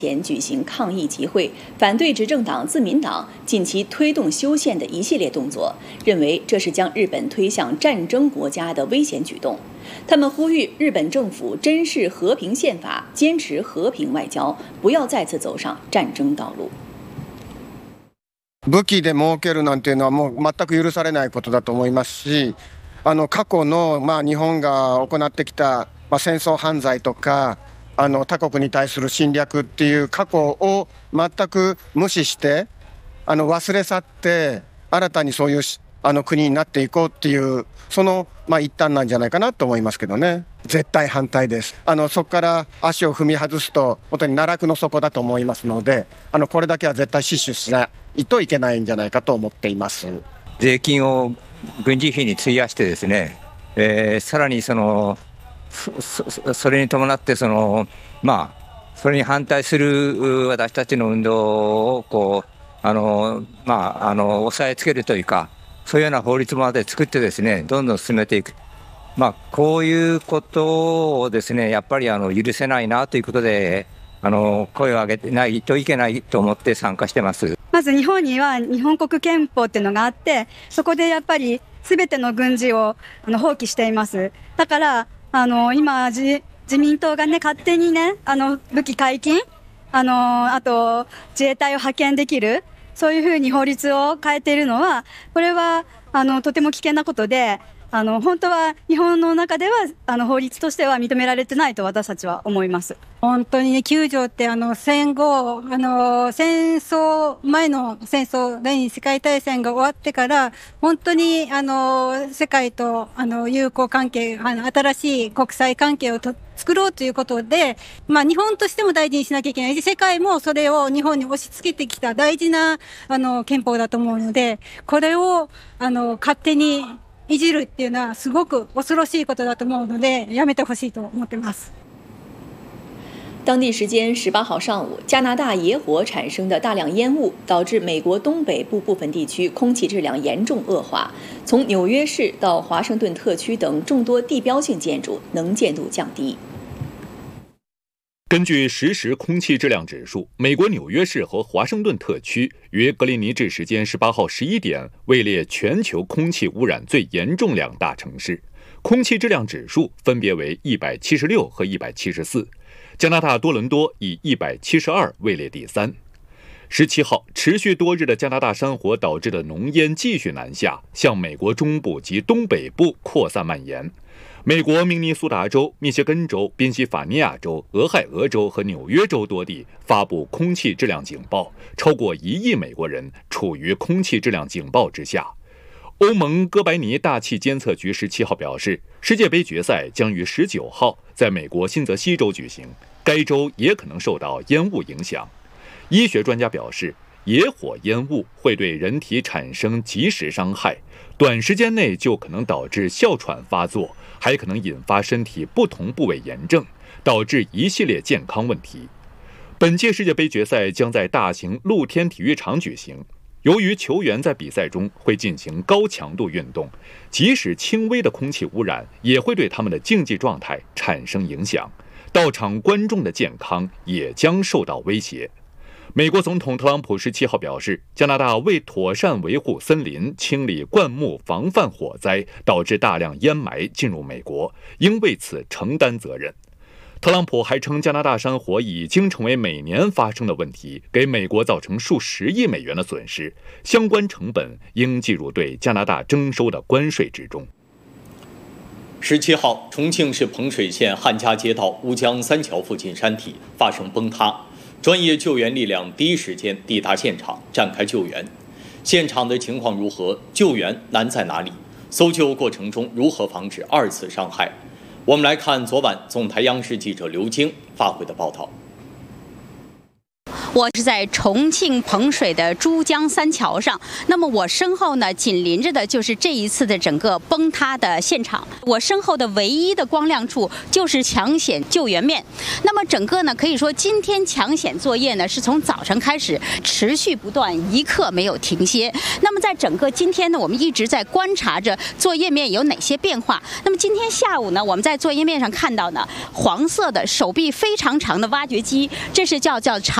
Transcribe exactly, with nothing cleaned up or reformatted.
前举行抗议集会，反对执政党自民党近期推动修宪的一系列动作，认为这是将日本推向战争国家的危险举動。他们呼吁日本政府珍视和平宪法，坚持和平外交，不要再次走上战争道路。 武器で儲けるなんていうのはもう全く許されないことだと思いますし、あの過去のまあ日本が行ってきたまあ戦争犯罪とか、あの他国に対する侵略っていう過去を全く無視して、あの忘れ去って新たにそういうあの国になっていこうっていうそのまあ一端なんじゃないかなと思いますけどね。絶対反対です。あのそこから足を踏み外すと本当に奈落の底だと思いますので、あのこれだけは絶対死守しないといけないんじゃないかと思っています。 税金を軍事費に費やしてですね、えー、さらにその そ, それに伴ってそのまあそれに反対する私たちの運動をこうあのまああの抑えつけるというか、そういうような法律まで作ってですね、どんどん進めていく。まあこういうことをですね、やっぱりあの許せないなということで、あの声を上げてないといけないと思って参加してます。 まず日本には日本国憲法っていうのがあって、そこでやっぱり全ての軍事をあの放棄しています。だからあの今自自民党がね勝手にねあの武器解禁、あのあと自衛隊を派遣できる、そういうふうに法律を変えているのは、これはあのとても危険なことで、あの本当は日本の中ではあの法律としては認められてないと私たちは思います。 本当にね、きゅう条ってあの戦後、あの戦争前の戦争、第二次世界大戦が終わってから本当にあの世界とあの友好関係、あの新しい国際関係をと作ろうということで、まあ日本としても大事にしなきゃいけないし、世界もそれを日本に押し付けてきた大事なあの憲法だと思うので、これをあの勝手にいじるっていうのはすごく恐ろしいことだと思うので、やめてほしいと思ってます。 当地时间十八号上午，加拿大野火产生的大量烟雾导致美国东北部部分地区空气质量严重恶化，从纽约市到华盛顿特区等众多地标性建筑能见度降低。 根据实时空气质量指数，美国纽约市和华盛顿特区于格林尼治时间十八号十一点位列全球空气污染最严重两大城市，空气质量指数分别为一百七十六和一百七十四。加拿大多伦多以一百七十二位列第三。十七号，持续多日的加拿大山火导致的浓烟继续南下，向美国中部及东北部扩散蔓延。美国明尼苏达州、密歇根州、宾夕法尼亚州、俄亥俄州和纽约州多地发布空气质量警报，超过一亿美国人处于空气质量警报之下。欧盟哥白尼大气监测局十七号表示，世界杯决赛将于十九号在美国新泽西州举行，该州也可能受到烟雾影响。医学专家表示，野火烟雾会对人体产生即时伤害，短时间内就可能导致哮喘发作，还可能引发身体不同部位炎症，导致一系列健康问题。本届世界杯决赛将在大型露天体育场举行，由于球员在比赛中会进行高强度运动，即使轻微的空气污染也会对他们的竞技状态产生影响，到场观众的健康也将受到威胁。美国总统特朗普十七号表示，加拿大为妥善维护森林、清理灌木、防范火灾，导致大量烟霾进入美国，应为此承担责任。特朗普还称，加拿大山火已经成为每年发生的问题，给美国造成数十亿美元的损失，相关成本应计入对加拿大征收的关税之中。 十七号，重庆市彭水县汉家街道乌江三桥附近山体发生崩塌，专业救援力量第一时间抵达现场展开救援。现场的情况如何？救援难在哪里？搜救过程中如何防止二次伤害？我们来看昨晚总台央视记者刘晶发回的报道。 我是在重庆彭水的珠江三桥上，那么我身后呢，紧邻着的就是这一次的整个崩塌的现场。我身后的唯一的光亮处就是抢险救援面。那么整个呢，可以说今天抢险作业呢是从早晨开始持续不断，一刻没有停歇。那么在整个今天呢，我们一直在观察着作业面有哪些变化。那么今天下午呢，我们在作业面上看到呢，黄色的手臂非常长的挖掘机，这是叫叫长